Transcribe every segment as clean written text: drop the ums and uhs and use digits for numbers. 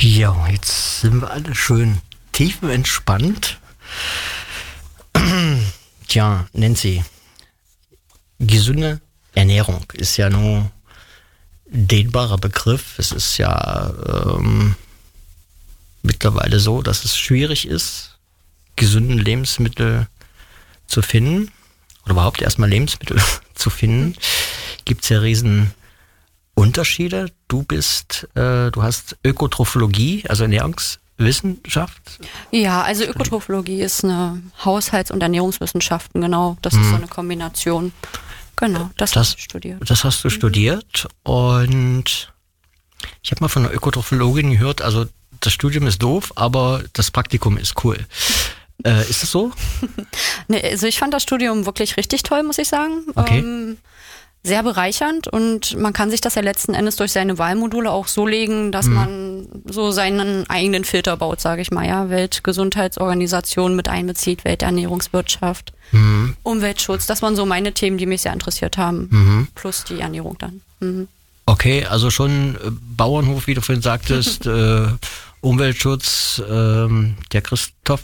Ja, jetzt sind wir alle schön tiefenentspannt. Tja, Nancy, gesunde Ernährung ist ja nur ein dehnbarer Begriff. Es ist ja mittlerweile so, dass es schwierig ist, gesunde Lebensmittel zu finden oder überhaupt erstmal Lebensmittel zu finden. Gibt es ja riesen Unterschiede. Du hast Ökotrophologie, also Ernährungswissenschaft. Ja, also Ökotrophologie ist eine Haushalts- und Ernährungswissenschaften, genau. Das ist so eine Kombination. Genau, das habe ich studiert. Das hast du studiert und ich habe mal von einer Ökotrophologin gehört, also das Studium ist doof, aber das Praktikum ist cool. Ist das so? Nee, also ich fand das Studium wirklich richtig toll, muss ich sagen. Okay. Sehr bereichernd und man kann sich das ja letzten Endes durch seine Wahlmodule auch so legen, dass man so seinen eigenen Filter baut, sage ich mal, ja, Weltgesundheitsorganisation mit einbezieht, Welternährungswirtschaft, Umweltschutz, das waren so meine Themen, die mich sehr interessiert haben, plus die Ernährung dann. Okay, also schon Bauernhof, wie du vorhin sagtest, Umweltschutz, der Christoph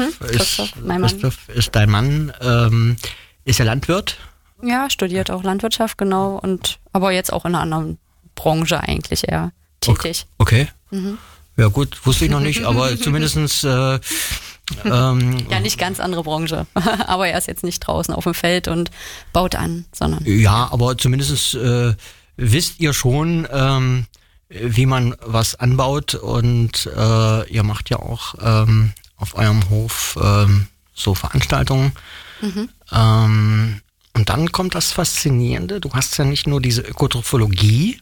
ist dein Mann, ist er Landwirt? Ja, studiert auch Landwirtschaft, genau, aber jetzt auch in einer anderen Branche eigentlich eher tätig. Okay. Ja gut, wusste ich noch nicht, aber zumindestens ja, nicht ganz andere Branche, aber er ist jetzt nicht draußen auf dem Feld und baut an, sondern... Ja, aber zumindest wisst ihr schon, wie man was anbaut und ihr macht ja auch auf eurem Hof so Veranstaltungen. Und dann kommt das Faszinierende, du hast ja nicht nur diese Ökotrophologie,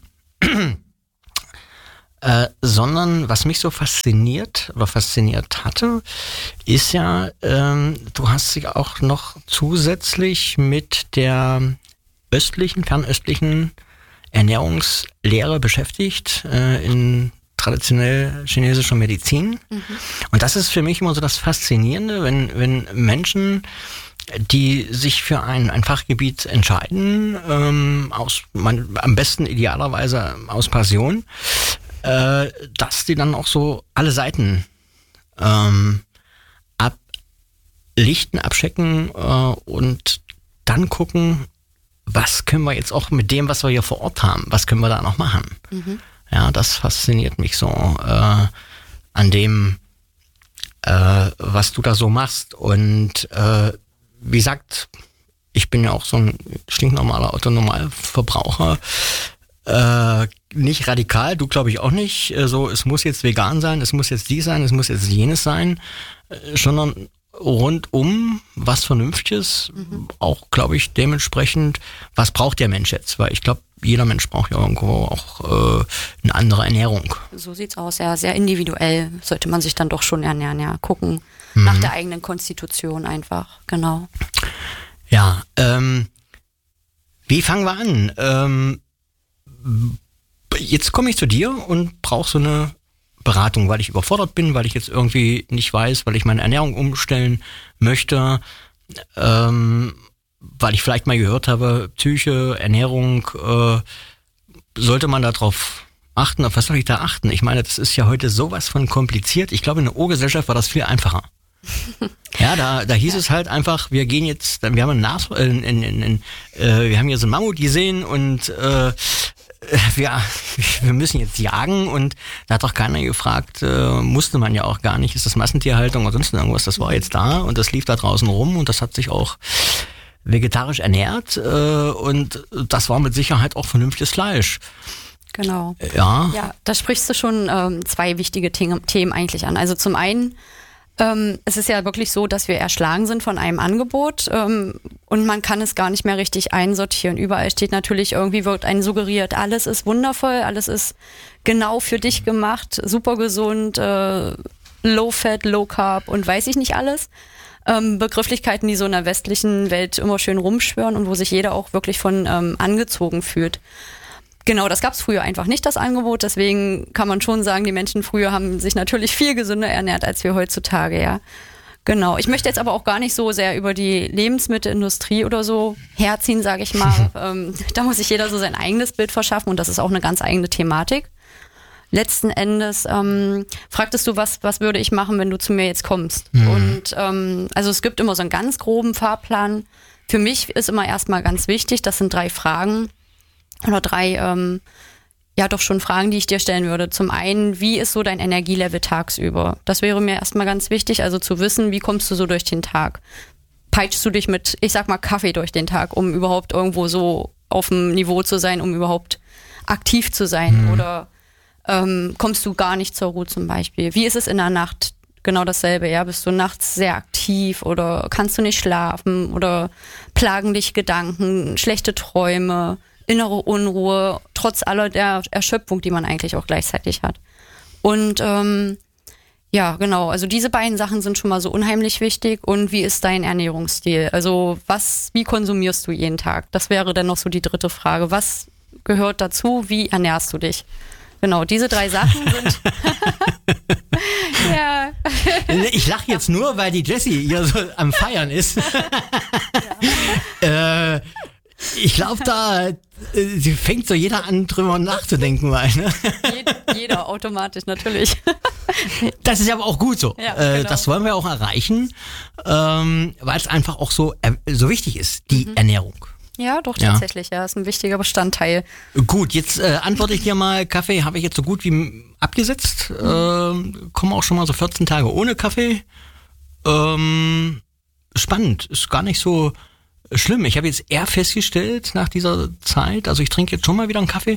sondern was mich so fasziniert hatte, ist ja, du hast dich auch noch zusätzlich mit der fernöstlichen Ernährungslehre beschäftigt, in traditionell chinesischer Medizin. Und das ist für mich immer so das Faszinierende, wenn Menschen, die sich für ein Fachgebiet entscheiden, am besten idealerweise aus Passion, dass die dann auch so alle Seiten ablichten, abchecken und dann gucken, was können wir jetzt auch mit dem, was wir hier vor Ort haben, was können wir da noch machen? Ja, das fasziniert mich so an dem, was du da so machst. Und wie gesagt, ich bin ja auch so ein stinknormaler Autonormalverbraucher. Nicht radikal, du glaube ich auch nicht. Es muss jetzt vegan sein, es muss jetzt dies sein, es muss jetzt jenes sein, sondern rundum was Vernünftiges, auch glaube ich dementsprechend, was braucht der Mensch jetzt? Weil ich glaube, jeder Mensch braucht ja irgendwo auch eine andere Ernährung. So sieht's aus, ja, sehr individuell sollte man sich dann doch schon ernähren, ja, gucken nach der eigenen Konstitution einfach, genau. Ja, wie fangen wir an? Jetzt komme ich zu dir und brauche so eine Beratung, weil ich überfordert bin, weil ich jetzt irgendwie nicht weiß, weil ich meine Ernährung umstellen möchte, weil ich vielleicht mal gehört habe, Psyche, Ernährung, sollte man darauf achten? Auf was soll ich da achten? Ich meine, das ist ja heute sowas von kompliziert. Ich glaube, in der Urgesellschaft war das viel einfacher. Ja, da hieß es halt einfach, wir gehen jetzt, wir haben wir haben hier so ein Mammut gesehen und wir müssen jetzt jagen und da hat doch keiner gefragt, musste man ja auch gar nicht, ist das Massentierhaltung oder sonst irgendwas, das war jetzt da und das lief da draußen rum und das hat sich auch vegetarisch ernährt und das war mit Sicherheit auch vernünftiges Fleisch. Genau. Ja, da sprichst du schon zwei wichtige Themen eigentlich an. Also zum einen, es ist ja wirklich so, dass wir erschlagen sind von einem Angebot und man kann es gar nicht mehr richtig einsortieren. Überall steht natürlich, irgendwie wird einem suggeriert, alles ist wundervoll, alles ist genau für dich gemacht, super gesund, low fat, low carb und weiß ich nicht alles. Begrifflichkeiten, die so in der westlichen Welt immer schön rumschwören und wo sich jeder auch wirklich von angezogen fühlt. Genau, das gab es früher einfach nicht, das Angebot. Deswegen kann man schon sagen, die Menschen früher haben sich natürlich viel gesünder ernährt als wir heutzutage, ja. Genau. Ich möchte jetzt aber auch gar nicht so sehr über die Lebensmittelindustrie oder so herziehen, sage ich mal. Da muss sich jeder so sein eigenes Bild verschaffen und das ist auch eine ganz eigene Thematik. letzten Endes fragtest du, was würde ich machen, wenn du zu mir jetzt kommst? Und also es gibt immer so einen ganz groben Fahrplan. Für mich ist immer erstmal ganz wichtig, das sind 3 Fragen oder 3 doch schon Fragen, die ich dir stellen würde. Zum einen, wie ist so dein Energielevel tagsüber? Das wäre mir erstmal ganz wichtig, also zu wissen, wie kommst du so durch den Tag? Peitschst du dich mit, ich sag mal, Kaffee durch den Tag, um überhaupt irgendwo so auf dem Niveau zu sein, um überhaupt aktiv zu sein? Oder kommst du gar nicht zur Ruhe zum Beispiel? Wie ist es in der Nacht? Genau dasselbe, ja. Bist du nachts sehr aktiv oder kannst du nicht schlafen oder plagen dich Gedanken, schlechte Träume, innere Unruhe, trotz aller der Erschöpfung, die man eigentlich auch gleichzeitig hat. Und ja, genau, also diese beiden Sachen sind schon mal so unheimlich wichtig. Und wie ist dein Ernährungsstil? Also wie konsumierst du jeden Tag? Das wäre dann noch so die 3. Frage. Was gehört dazu? Wie ernährst du dich? Genau, diese 3 Sachen sind... Ja. Ich lache jetzt nur, weil die Jessie hier so am Feiern ist. Ich glaube, sie fängt so jeder an, drüber nachzudenken. Mal, ne? Jeder automatisch, natürlich. Das ist aber auch gut so. Ja, genau. Das wollen wir auch erreichen, weil es einfach auch so wichtig ist, die Ernährung. Ja, doch, tatsächlich, ja, ist ein wichtiger Bestandteil. Gut, jetzt antworte ich dir mal, Kaffee habe ich jetzt so gut wie abgesetzt, komme auch schon mal so 14 Tage ohne Kaffee. Spannend, ist gar nicht so schlimm. Ich habe jetzt eher festgestellt nach dieser Zeit, also ich trinke jetzt schon mal wieder einen Kaffee,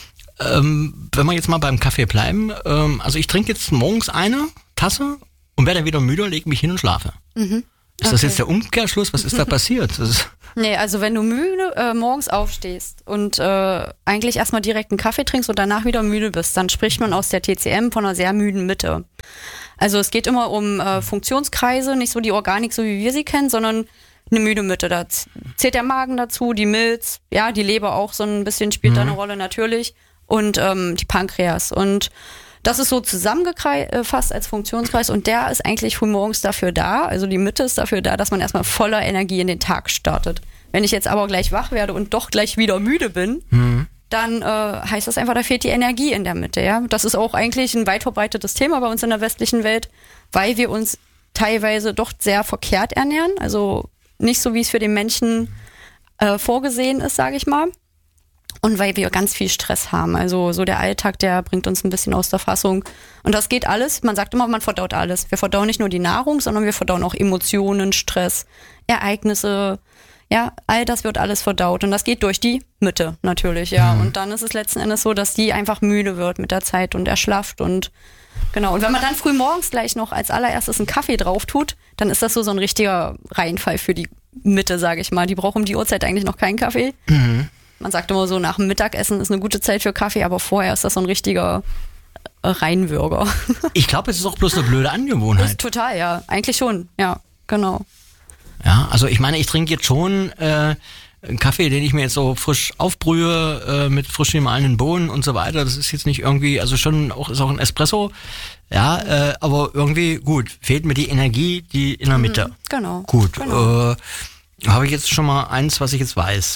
wenn wir jetzt mal beim Kaffee bleiben, also ich trinke jetzt morgens eine Tasse und werde dann wieder müde, lege mich hin und schlafe. Ist das jetzt der Umkehrschluss? Was ist da passiert? Nee, also wenn du müde morgens aufstehst und eigentlich erstmal direkt einen Kaffee trinkst und danach wieder müde bist, dann spricht man aus der TCM von einer sehr müden Mitte. Also es geht immer um Funktionskreise, nicht so die Organik, so wie wir sie kennen, sondern eine müde Mitte. Da zählt der Magen dazu, die Milz, ja, die Leber auch so ein bisschen spielt da eine Rolle natürlich und die Pankreas. Und das ist so zusammengefasst als Funktionskreis und der ist eigentlich frühmorgens dafür da, also die Mitte ist dafür da, dass man erstmal voller Energie in den Tag startet. Wenn ich jetzt aber gleich wach werde und doch gleich wieder müde bin, dann heißt das einfach, da fehlt die Energie in der Mitte. Ja, das ist auch eigentlich ein weit verbreitetes Thema bei uns in der westlichen Welt, weil wir uns teilweise doch sehr verkehrt ernähren, also nicht so, wie es für den Menschen vorgesehen ist, sage ich mal. Und weil wir ganz viel Stress haben. Also so der Alltag, der bringt uns ein bisschen aus der Fassung. Und das geht alles. Man sagt immer, man verdaut alles. Wir verdauen nicht nur die Nahrung, sondern wir verdauen auch Emotionen, Stress, Ereignisse. Ja, all das wird alles verdaut. Und das geht durch die Mitte natürlich, ja. Und dann ist es letzten Endes so, dass die einfach müde wird mit der Zeit und erschlafft und genau. Und wenn man dann früh morgens gleich noch als allererstes einen Kaffee drauf tut, dann ist das so ein richtiger Reinfall für die Mitte, sage ich mal. Die braucht um die Uhrzeit eigentlich noch keinen Kaffee. Man sagt immer so, nach dem Mittagessen ist eine gute Zeit für Kaffee, aber vorher ist das so ein richtiger Reinwürger. Ich glaube, es ist auch bloß eine blöde Angewohnheit. Ist total, ja. Eigentlich schon, ja, genau. Ja, also ich meine, ich trinke jetzt schon einen Kaffee, den ich mir jetzt so frisch aufbrühe, mit frisch gemahlenen Bohnen und so weiter. Das ist jetzt nicht irgendwie, also schon auch, ist auch ein Espresso. Ja, aber irgendwie, gut, fehlt mir die Energie, die in der Mitte. Genau. Gut, genau. Habe ich jetzt schon mal eins, was ich jetzt weiß.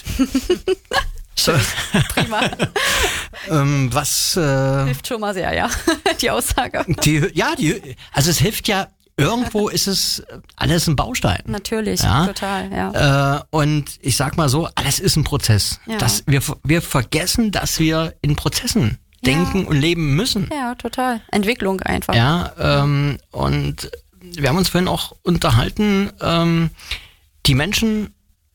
Schön, prima. Was hilft schon mal sehr, ja, die Aussage. Also es hilft ja, irgendwo ist es alles ein Baustein. Natürlich, ja? total, ja. Und ich sag mal so, alles ist ein Prozess. Ja. Wir vergessen, dass wir in Prozessen denken und leben müssen. Ja, total. Entwicklung einfach. Ja, und wir haben uns vorhin auch unterhalten, die Menschen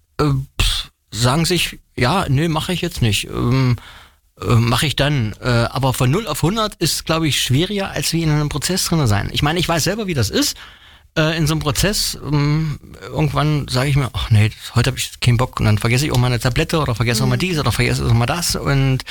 sagen sich, ja, nee, mache ich jetzt nicht. Mache ich dann. Aber von 0 auf 100 ist, glaube ich, schwieriger, als wie in einem Prozess drin sein. Ich meine, ich weiß selber, wie das ist. In so einem Prozess, irgendwann sage ich mir, ach nee, heute habe ich keinen Bock. Und dann vergesse ich auch mal eine Tablette oder vergesse auch mal dies oder vergesse auch mal das. Und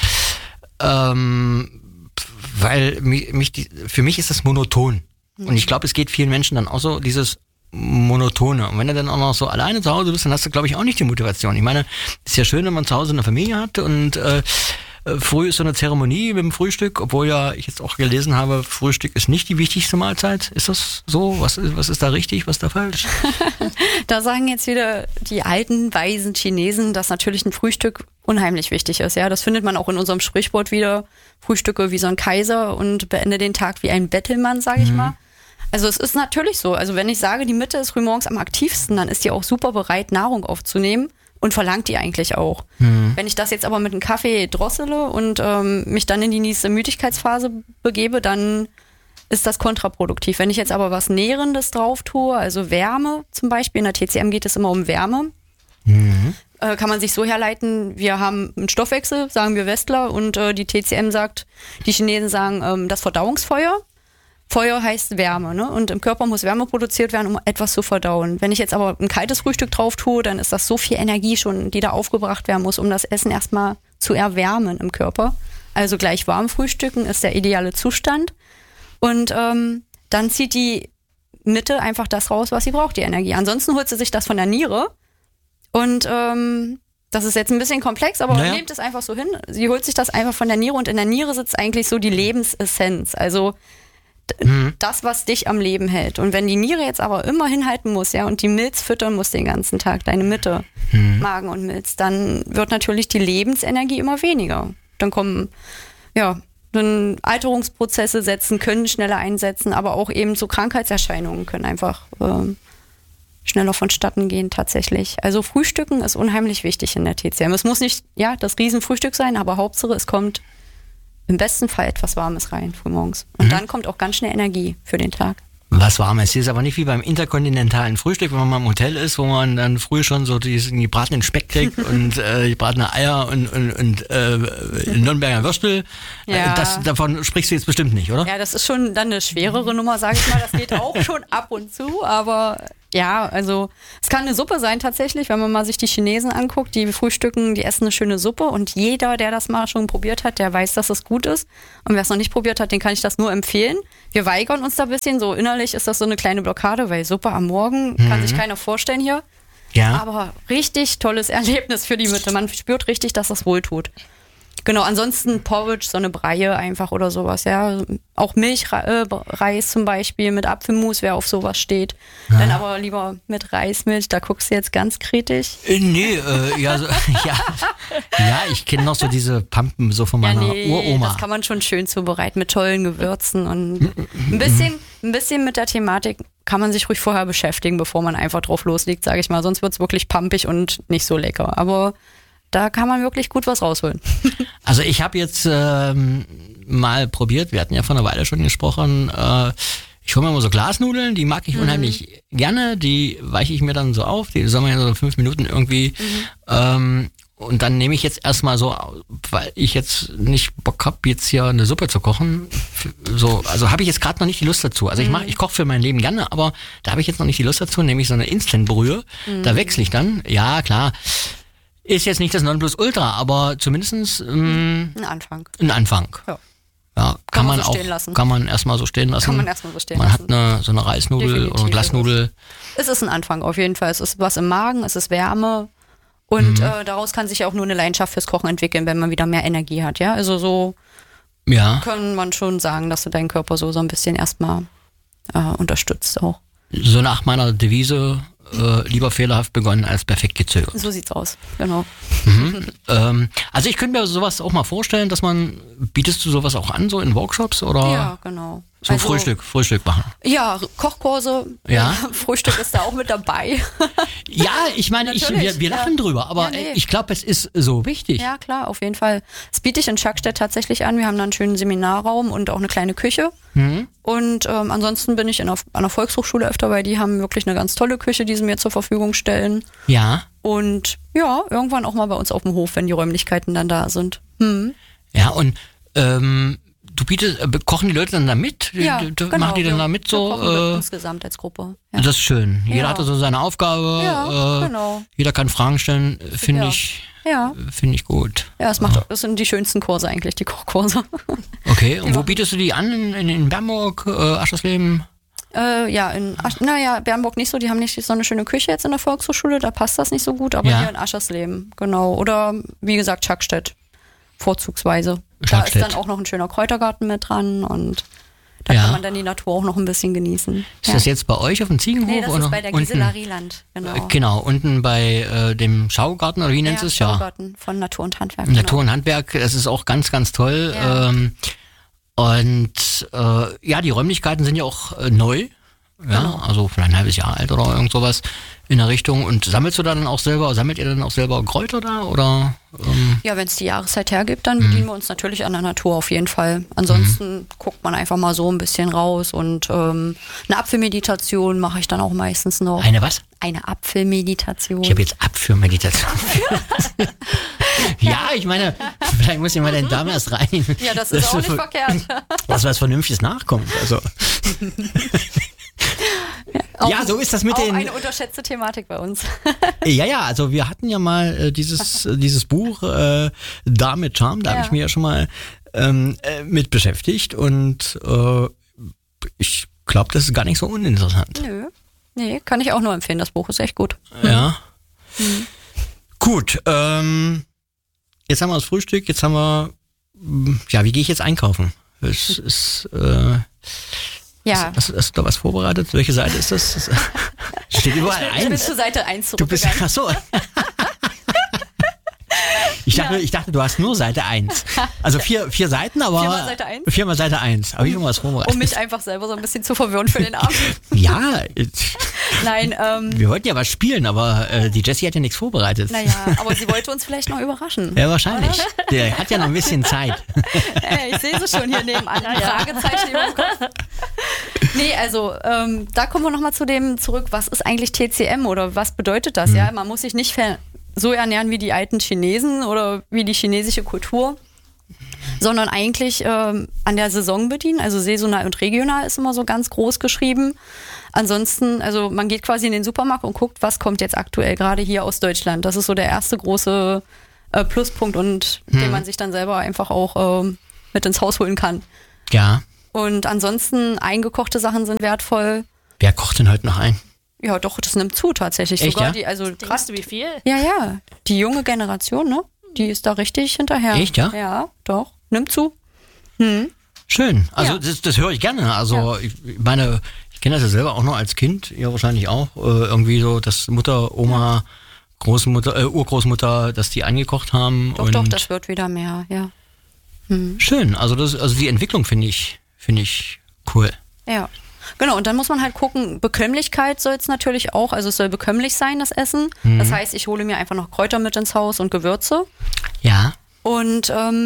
weil für mich ist das monoton. Und ich glaube, es geht vielen Menschen dann auch so, dieses Monotone. Und wenn du dann auch noch so alleine zu Hause bist, dann hast du, glaube ich, auch nicht die Motivation. Ich meine, ist ja schön, wenn man zu Hause eine Familie hat und früh ist so eine Zeremonie mit dem Frühstück, obwohl ja ich jetzt auch gelesen habe, Frühstück ist nicht die wichtigste Mahlzeit. Ist das so? Was ist da richtig, was ist da falsch? Da sagen jetzt wieder die alten, weisen Chinesen, dass natürlich ein Frühstück unheimlich wichtig ist. Ja, das findet man auch in unserem Sprichwort wieder. Frühstücke wie so ein Kaiser und beende den Tag wie ein Bettelmann, sage ich mal. Also es ist natürlich so. Also wenn ich sage, die Mitte ist frühmorgens am aktivsten, dann ist die auch super bereit, Nahrung aufzunehmen und verlangt die eigentlich auch. Wenn ich das jetzt aber mit einem Kaffee drossele und mich dann in die nächste Müdigkeitsphase begebe, dann ist das kontraproduktiv. Wenn ich jetzt aber was Nährendes drauf tue, also Wärme zum Beispiel, in der TCM geht es immer um Wärme, kann man sich so herleiten, wir haben einen Stoffwechsel, sagen wir Westler, und die TCM sagt, die Chinesen sagen, das Verdauungsfeuer. Feuer heißt Wärme, ne? Und im Körper muss Wärme produziert werden, um etwas zu verdauen. Wenn ich jetzt aber ein kaltes Frühstück drauf tue, dann ist das so viel Energie schon, die da aufgebracht werden muss, um das Essen erstmal zu erwärmen im Körper. Also gleich warm frühstücken ist der ideale Zustand. Und dann zieht die Mitte einfach das raus, was sie braucht, die Energie. Ansonsten holt sie sich das von der Niere. Und das ist jetzt ein bisschen komplex, aber nehmt es einfach so hin. Sie holt sich das einfach von der Niere und in der Niere sitzt eigentlich so die Lebensessenz. Also das, was dich am Leben hält. Und wenn die Niere jetzt aber immer hinhalten muss, ja, und die Milz füttern muss den ganzen Tag, deine Mitte, Magen und Milz, dann wird natürlich die Lebensenergie immer weniger. Dann kommen, dann Alterungsprozesse können schneller einsetzen, aber auch eben so Krankheitserscheinungen können einfach schneller vonstatten gehen tatsächlich. Also Frühstücken ist unheimlich wichtig in der TCM. Es muss nicht das Riesenfrühstück sein, aber Hauptsache es kommt im besten Fall etwas Warmes rein frühmorgens. Und dann kommt auch ganz schnell Energie für den Tag. Was Warmes. Hier ist aber nicht wie beim interkontinentalen Frühstück, wenn man mal im Hotel ist, wo man dann früh schon so die gebratenen Speck kriegt und die bratene Eier und Nürnberger Würstel. Ja. Davon sprichst du jetzt bestimmt nicht, oder? Ja, das ist schon dann eine schwerere Nummer, sage ich mal. Das geht auch schon ab und zu, aber ja, also es kann eine Suppe sein tatsächlich, wenn man mal sich die Chinesen anguckt, die frühstücken, die essen eine schöne Suppe und jeder, der das mal schon probiert hat, der weiß, dass es gut ist. Und wer es noch nicht probiert hat, den kann ich das nur empfehlen. Wir weigern uns da ein bisschen, so innerlich ist das so eine kleine Blockade, weil Suppe am Morgen kann sich keiner vorstellen hier. Ja. Aber richtig tolles Erlebnis für die Mitte. Man spürt richtig, dass das wohltut. Genau, ansonsten Porridge, so eine Breie einfach oder sowas, ja. Auch Milchreis zum Beispiel mit Apfelmus, wer auf sowas steht. Dann aber lieber mit Reismilch, da guckst du jetzt ganz kritisch. Ja, ich kenne noch so diese Pampen so von meiner Uroma. Das kann man schon schön zubereiten mit tollen Gewürzen und ein bisschen mit der Thematik kann man sich ruhig vorher beschäftigen, bevor man einfach drauf loslegt, sage ich mal. Sonst wird's wirklich pampig und nicht so lecker. Aber da kann man wirklich gut was rausholen. Also ich habe jetzt mal probiert, wir hatten ja vor einer Weile schon gesprochen, ich hole mir immer so Glasnudeln, die mag ich unheimlich gerne, die weiche ich mir dann so auf, die soll man ja so 5 Minuten irgendwie und dann nehme ich jetzt erstmal so, weil ich jetzt nicht Bock habe, jetzt hier eine Suppe zu kochen, also habe ich jetzt gerade noch nicht die Lust dazu. Also ich koche für mein Leben gerne, aber da habe ich jetzt noch nicht die Lust dazu, nehme ich so eine Instant-Brühe, da wechsle ich dann, ja klar, ist jetzt nicht das Nonplusultra, aber zumindestens ein Anfang. Ein Anfang. Ja, kann man so stehen lassen. Kann man erstmal so stehen lassen. Man hat so eine Reisnudel definitiv oder eine Glasnudel. Es ist ein Anfang auf jeden Fall. Es ist was im Magen, es ist Wärme und daraus kann sich ja auch nur eine Leidenschaft fürs Kochen entwickeln, wenn man wieder mehr Energie hat. Ja, also so kann man schon sagen, dass du deinen Körper so ein bisschen erstmal unterstützt auch. So nach meiner Devise, lieber fehlerhaft begonnen als perfekt gezögert. So sieht's aus, genau. Also ich könnte mir sowas auch mal vorstellen, bietest du sowas auch an, so in Workshops oder? Ja, genau. So also, Frühstück machen. Ja, Kochkurse, Frühstück ist da auch mit dabei. Ja, ich meine, wir lachen drüber, aber ich glaube, es ist so wichtig. Ja, klar, auf jeden Fall. Das biete ich in Schackstedt tatsächlich an. Wir haben da einen schönen Seminarraum und auch eine kleine Küche. Und ansonsten bin ich an der Volkshochschule öfter, weil die haben wirklich eine ganz tolle Küche, die sie mir zur Verfügung stellen. Ja. Und ja, irgendwann auch mal bei uns auf dem Hof, wenn die Räumlichkeiten dann da sind. Ja, und kochen die Leute dann da mit? Ja, genau. Machen die dann da mit so? Wir kochen insgesamt als Gruppe. Ja. Das ist schön. Jeder hat so seine Aufgabe. Ja, genau. Jeder kann Fragen stellen. Finde ich gut. Ja, das sind die schönsten Kurse eigentlich, die Kochkurse. Okay, und wo bietest du die an? In Bernburg, Aschersleben? Bernburg nicht so, die haben nicht so eine schöne Küche jetzt in der Volkshochschule, da passt das nicht so gut, aber hier in Aschersleben, genau. Oder wie gesagt, Schackstedt, vorzugsweise. Da ist dann auch noch ein schöner Kräutergarten mit dran und Da kann man dann die Natur auch noch ein bisschen genießen. Ist das jetzt bei euch auf dem Ziegenhof? Nee, das oder? ist bei der Gisela Rieland, genau. Genau, unten bei dem Schaugarten, oder wie nennt es? Ja, Schaugarten von Natur und Handwerk. Natur und Handwerk, das ist auch ganz, ganz toll. Ja. Die Räumlichkeiten sind ja auch neu. Ja, Genau. also vielleicht ein halbes Jahr alt oder irgend sowas in der Richtung. Und sammelt ihr dann auch selber Kräuter da? Oder, Ja, wenn es die Jahreszeit hergibt, dann bedienen wir uns natürlich an der Natur auf jeden Fall. Ansonsten guckt man einfach mal so ein bisschen raus und eine Apfelmeditation mache ich dann auch meistens noch. Eine was? Eine Apfelmeditation. Ich habe jetzt Apfelmeditation. Ja, ich meine, vielleicht muss ich mal den Dame erst rein. Ja, das ist auch nicht verkehrt. Was Vernünftiges nachkommt. Also. Ja, so ist das mit auch den. Eine unterschätzte Thematik bei uns. Ja, also wir hatten ja mal dieses Buch Da mit Charme, da habe ich mich ja schon mal mit beschäftigt und ich glaube, das ist gar nicht so uninteressant. Nö. Nee, kann ich auch nur empfehlen. Das Buch ist echt gut. Ja. Gut, jetzt haben wir das Frühstück, jetzt haben wir, wie gehe ich jetzt einkaufen? Es ist, Ja. Hast du da was vorbereitet? Welche Seite ist das? Steht überall Ich bin 1. zu Seite 1 Du bist, zurückgegangen. ach so. Ich dachte, du hast nur Seite 1. Also vier Seiten, aber. Viermal Seite 1? Viermal Seite 1. Habe ich schon was vorbereitet? Um mich einfach selber so ein bisschen zu verwirren für den Abend. Ja, Nein, wir wollten ja was spielen, aber die Jessie hat ja nichts vorbereitet. naja, aber sie wollte uns vielleicht noch überraschen. Ja, wahrscheinlich. Der hat ja noch ein bisschen Zeit. Ich sehe sie schon hier nebenan. Fragezeichen über dem Kopf. Nee, also da kommen wir nochmal zu dem zurück, was ist eigentlich TCM oder was bedeutet das? Ja, man muss sich nicht so ernähren wie die alten Chinesen oder wie die chinesische Kultur, sondern eigentlich an der Saison bedienen. Also saisonal und regional ist immer so ganz groß geschrieben. Ansonsten, also man geht quasi in den Supermarkt und guckt, was kommt jetzt aktuell gerade hier aus Deutschland. Das ist so der erste große Pluspunkt und den man sich dann selber einfach auch mit ins Haus holen kann. Ja. Und ansonsten eingekochte Sachen sind wertvoll. Wer kocht denn heute noch ein? Ja, doch, das nimmt zu tatsächlich. Echt, sogar ja? die, also Denkst du, wie viel? Ja, die junge Generation, ne? Die ist da richtig hinterher. Echt, ja? Ja, doch, nimmt zu. Schön. Also Ja. das höre ich gerne. Also ich meine, ich kenne das ja selber auch noch als Kind, ihr wahrscheinlich auch, irgendwie so, dass Mutter, Oma, Großmutter, Urgroßmutter, dass die eingekocht haben. Doch, das wird wieder mehr, ja. Schön. Also die Entwicklung finde ich cool. Ja. Genau, und dann muss man halt gucken, Bekömmlichkeit soll es natürlich auch, also es soll bekömmlich sein, das Essen. Das heißt, ich hole mir einfach noch Kräuter mit ins Haus und Gewürze. Ja. Und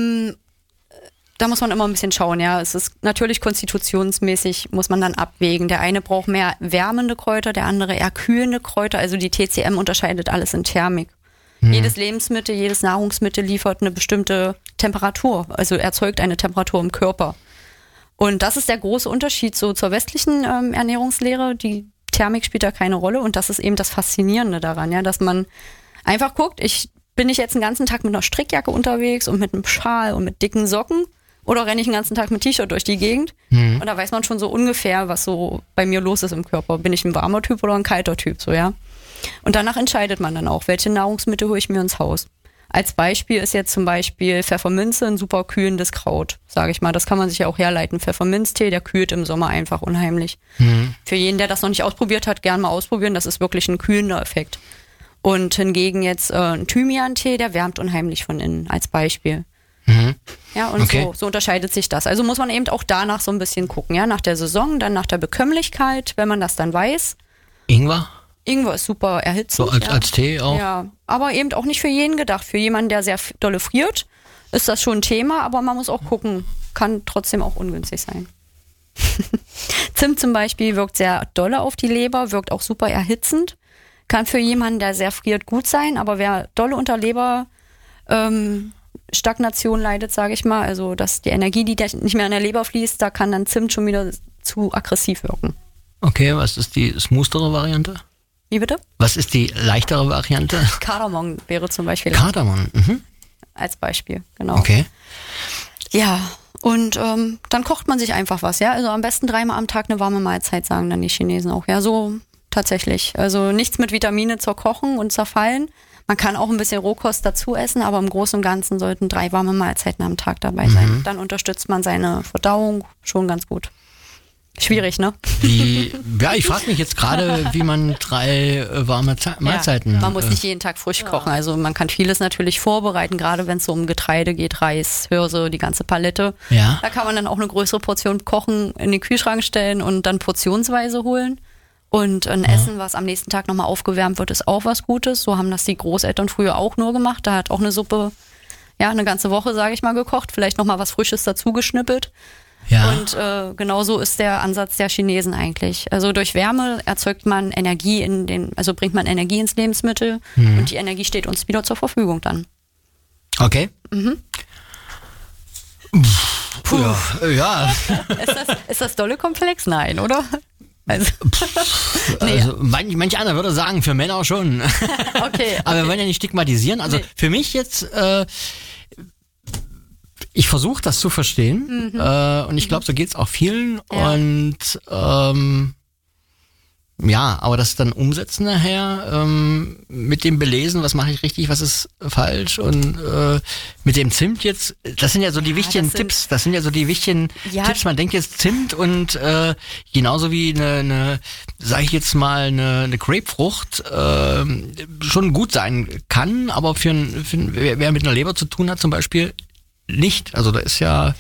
da muss man immer ein bisschen schauen, ja. Es ist natürlich konstitutionsmäßig, muss man dann abwägen. Der eine braucht mehr wärmende Kräuter, der andere eher kühlende Kräuter. Also die TCM unterscheidet alles in Thermik. Jedes Lebensmittel, jedes Nahrungsmittel liefert eine bestimmte Temperatur, also erzeugt eine Temperatur im Körper. Und das ist der große Unterschied so zur westlichen Ernährungslehre. Die Thermik spielt da keine Rolle und das ist eben das Faszinierende daran, ja, dass man einfach guckt, bin ich jetzt den ganzen Tag mit einer Strickjacke unterwegs und mit einem Schal und mit dicken Socken oder renne ich den ganzen Tag mit T-Shirt durch die Gegend? Und da weiß man schon so ungefähr, was so bei mir los ist im Körper. Bin ich ein warmer Typ oder ein kalter Typ, so, ja. Und danach entscheidet man dann auch, welche Nahrungsmittel hole ich mir ins Haus. Als Beispiel ist jetzt zum Beispiel Pfefferminze ein super kühlendes Kraut, sage ich mal. Das kann man sich ja auch herleiten. Pfefferminztee, der kühlt im Sommer einfach unheimlich. Für jeden, der das noch nicht ausprobiert hat, gern mal ausprobieren. Das ist wirklich ein kühlender Effekt. Und hingegen jetzt ein Thymian-Tee, der wärmt unheimlich von innen, als Beispiel. Ja, und Okay. so unterscheidet sich das. Also muss man eben auch danach so ein bisschen gucken, ja, nach der Saison, dann nach der Bekömmlichkeit, wenn man das dann weiß. Ingwer? Ingwer ist super erhitzend. So als Tee auch? Ja, aber eben auch nicht für jeden gedacht. Für jemanden, der sehr dolle friert, ist das schon ein Thema, aber man muss auch gucken, kann trotzdem auch ungünstig sein. Zimt zum Beispiel wirkt sehr dolle auf die Leber, wirkt auch super erhitzend. Kann für jemanden, der sehr friert, gut sein, aber wer dolle unter Leber Stagnation leidet, sage ich mal, also dass die Energie, die nicht mehr in der Leber fließt, da kann dann Zimt schon wieder zu aggressiv wirken. Okay, was ist die smoothere Variante? Wie bitte? Was ist die leichtere Variante? Kardamom wäre zum Beispiel Kardamom. als Beispiel, genau. Okay. Ja, und dann kocht man sich einfach was, ja. Also am besten 3-mal am Tag eine warme Mahlzeit, sagen dann die Chinesen auch. Ja, so tatsächlich. Also nichts mit Vitamine zerkochen und zerfallen. Man kann auch ein bisschen Rohkost dazu essen, aber im Großen und Ganzen sollten 3 warme Mahlzeiten am Tag dabei sein. Dann unterstützt man seine Verdauung schon ganz gut. Schwierig, ne? Ich frage mich jetzt gerade, wie man 3 warme Mahlzeiten... Man muss nicht jeden Tag frisch kochen. Also man kann vieles natürlich vorbereiten, gerade wenn es so um Getreide geht, Reis, Hirse, die ganze Palette. Ja. Da kann man dann auch eine größere Portion kochen, in den Kühlschrank stellen und dann portionsweise holen. Und ein Essen, was am nächsten Tag nochmal aufgewärmt wird, ist auch was Gutes. So haben das die Großeltern früher auch nur gemacht. Da hat auch eine Suppe, eine ganze Woche, sage ich mal, gekocht. Vielleicht nochmal was Frisches dazu geschnippelt. Ja. Und genauso ist der Ansatz der Chinesen eigentlich. Also durch Wärme erzeugt man Energie bringt man Energie ins Lebensmittel und die Energie steht uns wieder zur Verfügung dann. Okay. Puh. Ja. Ist das dolle komplex? Nein, oder? Also, manch einer würde sagen, für Männer schon. Okay. Aber wir wollen ja nicht stigmatisieren. Also für mich jetzt... ich versuche das zu verstehen und ich glaube, so geht's auch vielen und aber das dann umsetzen nachher mit dem Belesen, was mache ich richtig, was ist falsch und mit dem Zimt jetzt, das sind ja so die wichtigen Tipps, Tipps, man denkt jetzt Zimt und genauso wie eine Grapefrucht schon gut sein kann, aber für wer mit einer Leber zu tun hat zum Beispiel, nicht, also da ist es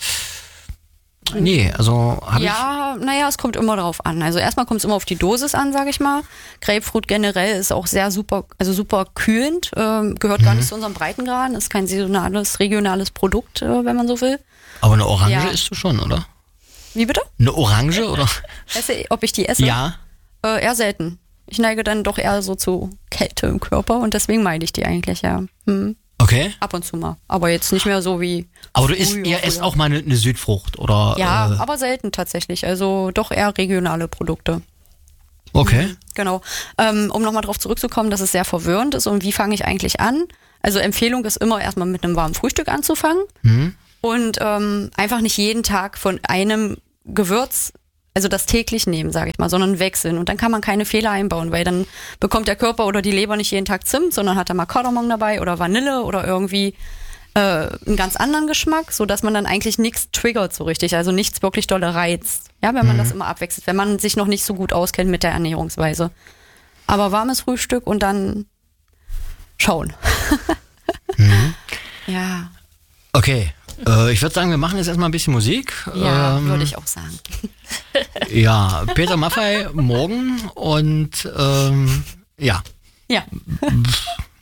kommt immer darauf an. Also erstmal kommt es immer auf die Dosis an, sage ich mal. Grapefruit generell ist auch super kühlend, gehört gar nicht zu unserem Breitengraden, ist kein saisonales, regionales Produkt, wenn man so will. Aber eine Orange isst du schon, oder? Wie bitte? Eine Orange, oder? Ob ich die esse? Ja. Eher selten. Ich neige dann doch eher so zu Kälte im Körper und deswegen meide ich die eigentlich, ja. Okay. Ab und zu mal. Aber jetzt nicht mehr so wie. Aber du isst auch mal eine Südfrucht, oder? Ja, aber selten tatsächlich. Also doch eher regionale Produkte. Okay. Genau. Um nochmal drauf zurückzukommen, dass es sehr verwirrend ist und wie fange ich eigentlich an? Also Empfehlung ist immer erstmal mit einem warmen Frühstück anzufangen und einfach nicht jeden Tag von einem Gewürz, also das täglich nehmen, sage ich mal, sondern wechseln. Und dann kann man keine Fehler einbauen, weil dann bekommt der Körper oder die Leber nicht jeden Tag Zimt, sondern hat da mal Kardamom dabei oder Vanille oder irgendwie einen ganz anderen Geschmack, so dass man dann eigentlich nichts triggert so richtig, also nichts wirklich dolle reizt. Ja, wenn man das immer abwechselt, wenn man sich noch nicht so gut auskennt mit der Ernährungsweise. Aber warmes Frühstück und dann schauen. Ja. Okay. Ich würde sagen, wir machen jetzt erstmal ein bisschen Musik. Ja, würde ich auch sagen. Ja, Peter Maffay morgen und ja. Ja.